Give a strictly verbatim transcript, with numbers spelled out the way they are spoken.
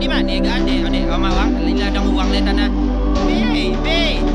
di mana ke adik? Adik, oh, mak, ladang uang di sana. Be, be.